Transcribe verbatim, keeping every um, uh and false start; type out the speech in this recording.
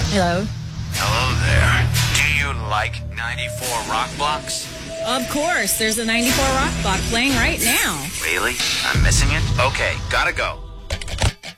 Hello? Hello there. Do you like ninety-four rock blocks? Of course. There's a ninety-four rock block playing right now. Really? I'm missing it? Okay, gotta go.